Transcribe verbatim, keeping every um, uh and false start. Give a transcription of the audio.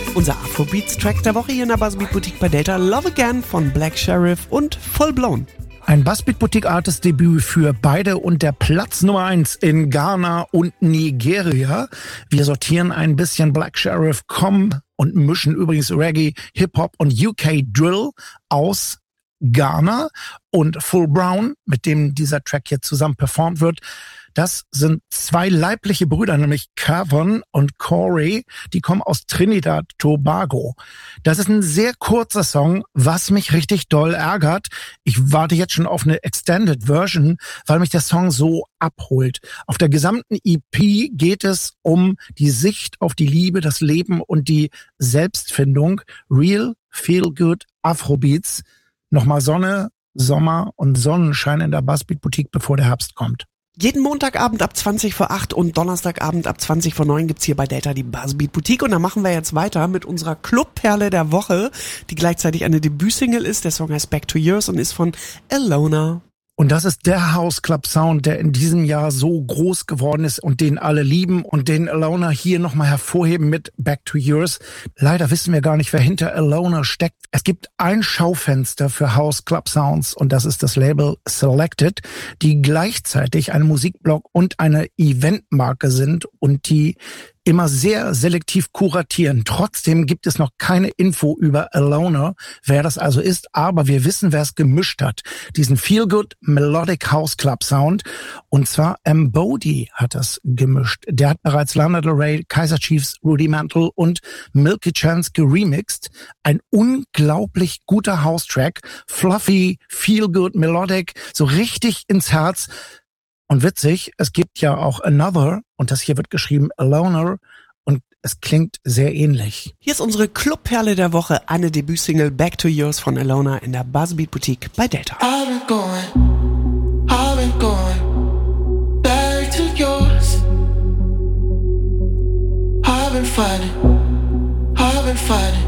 Unser Afrobeats-Track der Woche hier in der Buzzbeat Boutique bei Delta, Love Again von Black Sheriff und Full Blown. Ein Buzzbeat Boutique Artist Debüt für beide und der Platz Nummer eins in Ghana und Nigeria. Wir sortieren ein bisschen Black Sheriff, kommen und mischen übrigens Reggae, Hip-Hop und U K Drill aus Ghana, und Full Brown, mit dem dieser Track hier zusammen performt wird. Das sind zwei leibliche Brüder, nämlich Kevin und Corey. Die kommen aus Trinidad Tobago. Das ist ein sehr kurzer Song, was mich richtig doll ärgert. Ich warte jetzt schon auf eine Extended Version, weil mich der Song so abholt. Auf der gesamten E P geht es um die Sicht auf die Liebe, das Leben und die Selbstfindung. Real, Feel Good, Afrobeats. Nochmal Sonne, Sommer und Sonnenschein in der Buzzbeat Boutique, bevor der Herbst kommt. Jeden Montagabend ab zwanzig vor acht und Donnerstagabend ab zwanzig vor neun gibt's hier bei Delta die Buzzbeat Boutique. Und da machen wir jetzt weiter mit unserer Clubperle der Woche, die gleichzeitig eine Debütsingle ist. Der Song heißt Back to Yours und ist von Alona. Und das ist der House Club Sound, der in diesem Jahr so groß geworden ist und den alle lieben und den Alona hier nochmal hervorheben mit Back to Yours. Leider wissen wir gar nicht, wer hinter Alona steckt. Es gibt ein Schaufenster für House Club Sounds und das ist das Label Selected, die gleichzeitig ein Musikblog und eine Eventmarke sind und die immer sehr selektiv kuratieren. Trotzdem gibt es noch keine Info über Alona, wer das also ist, aber wir wissen, wer es gemischt hat. Diesen Feel-Good Melodic House Club Sound. Und zwar Embody hat das gemischt. Der hat bereits Lana Del Rey, Kaiser Chiefs, Rudy Mantle und Milky Chance geremixed. Ein unglaublich guter House-Track. Fluffy, Feel-Good, Melodic, so richtig ins Herz. Und witzig, es gibt ja auch Another, und das hier wird geschrieben Alona, und es klingt sehr ähnlich. Hier ist unsere Clubperle der Woche, eine Debütsingle Back to Yours von Alona in der Buzzbeat Boutique bei Delta. I've been going, I've been going back to yours. I've been fighting, I've been fighting